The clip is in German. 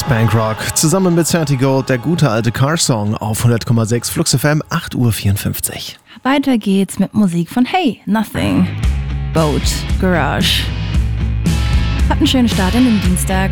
Spankrock zusammen mit Santi Gold, der gute alte Car-Song auf 100,6 Flux FM, 8:54 Uhr. Weiter geht's mit Musik von Hey, Nothing, Boat, Garage. Habt einen schönen Start in den Dienstag.